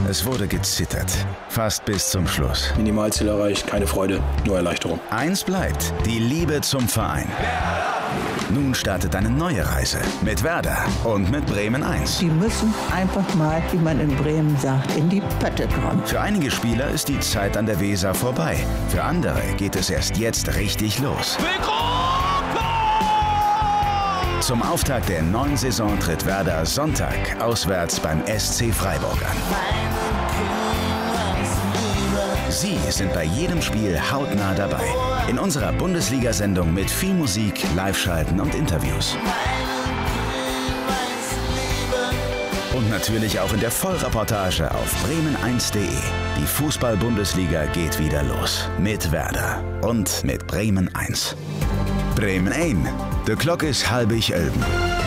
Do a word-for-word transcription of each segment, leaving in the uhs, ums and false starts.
Es wurde gezittert. Fast bis zum Schluss. Minimalziel erreicht, keine Freude, nur Erleichterung. Eins bleibt, die Liebe zum Verein. Nun startet eine neue Reise mit Werder und mit Bremen eins. Die müssen einfach mal, wie man in Bremen sagt, in die Pötte kommen. Für einige Spieler ist die Zeit an der Weser vorbei. Für andere geht es erst jetzt richtig los. Zum Auftakt der neuen Saison tritt Werder Sonntag auswärts beim S C Freiburg an. Sie sind bei jedem Spiel hautnah dabei. In unserer Bundesliga-Sendung mit viel Musik, Live-Schalten und Interviews. Und natürlich auch in der Vollreportage auf bremen eins punkt de. Die Fußball-Bundesliga geht wieder los. Mit Werder und mit Bremen eins. Bremen eins. De Klok is halbig elben.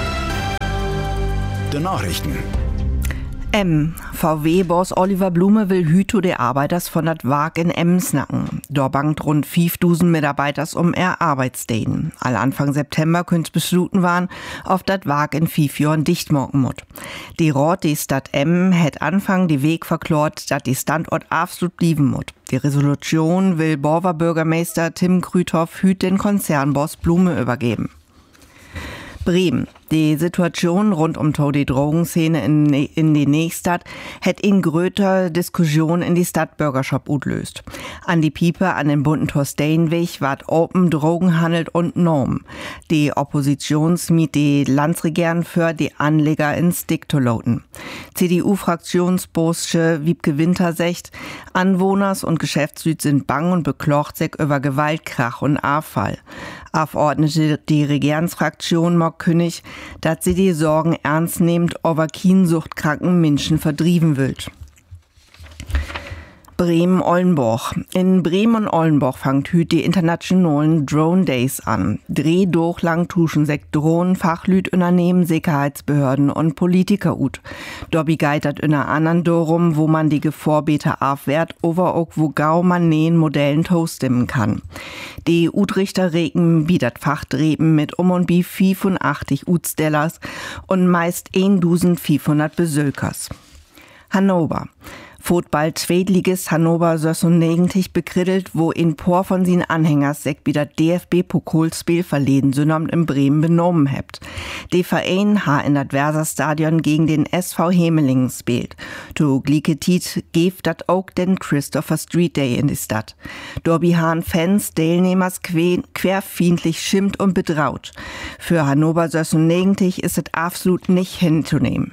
De Nachrichten. M. V W-Boss Oliver Blume will Hüto der Arbeiters von dat Werk in Emmen snacken. Da bangt rund fünftausend Mitarbeiters um er Arbeitsdeen. Alle Anfang September könnt's beschluten waren, auf dat Werk in fünf Jahren dicht morgen mut. Die Rat die Stadt Emmen het Anfang die Weg verklort, dat die Standort absolut blieben mut. Die Resolution will Borver Bürgermeister Tim Krüthoff Hüt den Konzernboss Blume übergeben. Bremen. Die Situation rund um die Drogenszene in, in die Nächstadt hat in gröter Diskussion in die Stadtbürgerschaft utlöst. An die Piepe an den bunten Torsteinweg ward open Drogenhandel und Norm. Die Oppositions mit die Landsregierung für die Anleger ins Dick zu loten. C D U-Fraktionsbosche Wiebke Winter sagt, Anwohners und Geschäftsleute sind bang und beklocht sich über Gewaltkrach und Affall. Abgeordnete die Regierungsfraktion mag König, dass sie die Sorgen ernst nehmend über kiensuchtkranken Menschen verdrieven will. Bremen-Ollenburg. In Bremen und Ollenburg fangt hüt die internationalen Drone Days an. Dreh durch lang tuschen sek Drohnen Fachlüt unternehmen Sicherheitsbehörden und Politiker ut. Dobby geitert in einer anderen Dorum, wo man die Gevorbeter aufwehrt, over auch wo gau man nähen Modellen toastimmen kann. Die Utrichter regen bietet Fachdreben mit um und bi fünfundachtzig Utstellers und meist eintausendfünfhundert Besökers. Hannover. Football-Zweitligist Hannover sechsundneunzig bekrittelt, wo in Por von sin Anhängers sek wieder D F B-Pokalspiel verleden synomt in Bremen benommen hebt. De Verein ha in dat Weserstadion gegen den S V Hemelingen spielt. To Gliketit geft dat auch den Christopher Street Day in die Stadt. Dorbi han Fans, Teilnehmers que, querfiendlich schimmt und bedraut. Für Hannover sechsundneunzig ist es absolut nicht hinzunehmen.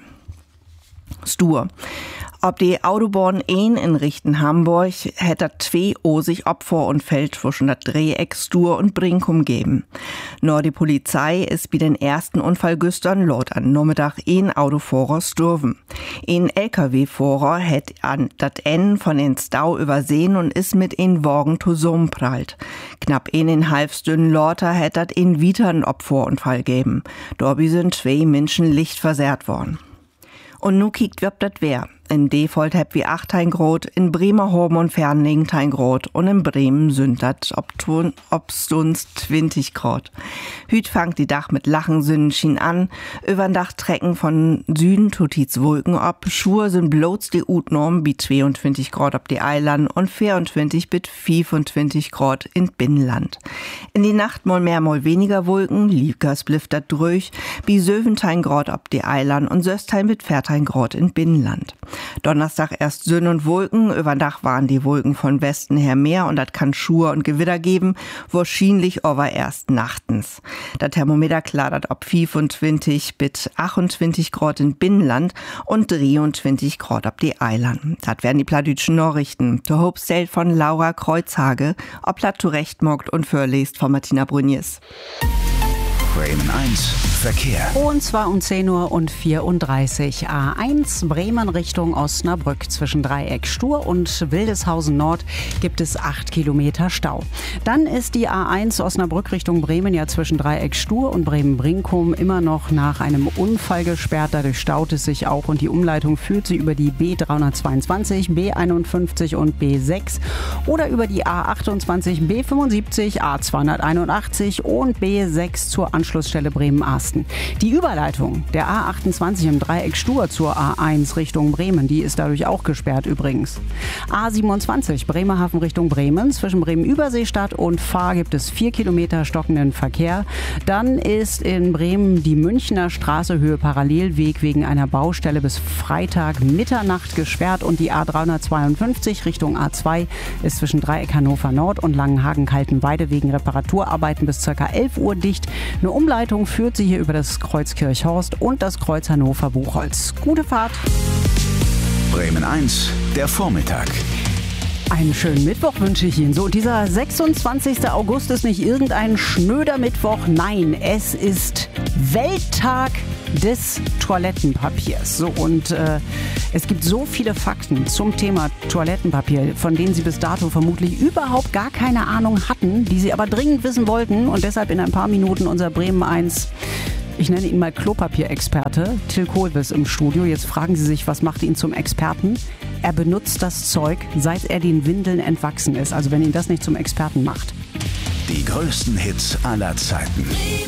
Stur. Ob die Autobahn ein in Richtung Hamburg hätte zwei osig Opfer und Feld zwischen das Dreieck Stur und Brinkum geben. Nur die Polizei ist bei den ersten Unfall gestern laut an Nachmittag ein Autofahrer gestorben. Ein L K W-Fahrer hätt an dat Ende von den Stau übersehen und ist mit ein Wagen zusammenprallt. Knapp eineinhalb Stunden lauter hätt dat ein weiteren Opferunfall geben. Dabei sind zwei Menschen licht versehrt worden. Und nu kiekt wirb dat wer. In Default heb wie achtzehn Grad, in Bremerhaven und Fernlingen neun Grad und in Bremen sind dat obstuns zwanzig Grad. Hüt fangt die Dach mit Lachen Sonnenschein an, übern Dach trecken von Süden tutit's Wolken ab, Schuhe sind bloß die Utnorm bi zweiundzwanzig Grad ob die Eiland und vierundzwanzig bis fünfundzwanzig Grad in Binnenland. In die Nacht mal mehr mal weniger Wolken, Liefgas blifft dat durch, bi siebzehn Grad ob die Eiland und sechzehn bis vierzehn Grad in Binnenland. Donnerstag erst Sonne und Wolken, über Dach waren die Wolken von Westen her mehr und das kann Schur und Gewitter geben, wahrscheinlich aber erst nachtens. Das Thermometer kladert ob fünfundzwanzig bis achtundzwanzig Grad in Binnenland und dreiundzwanzig Grad ob die Eiland. Das wären die plattdütschen Nachrichten. Der Hopstel von Laura Kreuzhage, ob platt zurechtmockt und vorlest von Martina Brunjes. Bremen eins Verkehr. Und zwar um zehn Uhr und vierunddreißig. A eins Bremen Richtung Osnabrück. Zwischen Dreieck Stur und Wildeshausen Nord gibt es acht Kilometer Stau. Dann ist die A eins Osnabrück Richtung Bremen ja zwischen Dreieck Stur und Bremen-Brinkum immer noch nach einem Unfall gesperrt. Dadurch staut es sich auch und die Umleitung führt sie über die B dreihundertzweiundzwanzig, B einundfünfzig und B sechs oder über die A achtundzwanzig, B fünfundsiebzig, A zweihunderteinundachtzig und B sechs zur Anschluss Anschlussstelle Bremen-Ahsten. Die Überleitung der A achtundzwanzig im Dreieck Stur zur A eins Richtung Bremen, die ist dadurch auch gesperrt übrigens. A siebenundzwanzig Bremerhaven Richtung Bremen. Zwischen Bremen-Überseestadt und Fahr gibt es vier Kilometer stockenden Verkehr. Dann ist in Bremen die Münchner Straße Höhe Parallelweg wegen einer Baustelle bis Freitag Mitternacht gesperrt und die A dreihundertzweiundfünfzig Richtung A zwei ist zwischen Dreieck Hannover Nord und Langenhagen-Kaltenweide wegen Reparaturarbeiten bis ca. elf Uhr dicht. Eine Umleitung führt sie hier über das Kreuz Kirchhorst und das Kreuz Hannover-Buchholz. Gute Fahrt! Bremen eins, der Vormittag. Einen schönen Mittwoch wünsche ich Ihnen. So, dieser sechsundzwanzigster August ist nicht irgendein schnöder Mittwoch. Nein, es ist Welttag des Toilettenpapiers. So, und äh, es gibt so viele Fakten zum Thema Toilettenpapier, von denen Sie bis dato vermutlich überhaupt gar keine Ahnung hatten, die Sie aber dringend wissen wollten. Und deshalb in ein paar Minuten unser Bremen eins, ich nenne ihn mal Klopapierexperte, Till Kohlwiss im Studio. Jetzt fragen Sie sich, was macht ihn zum Experten? Er benutzt das Zeug, seit er den Windeln entwachsen ist. Also wenn ihn das nicht zum Experten macht. Die größten Hits aller Zeiten.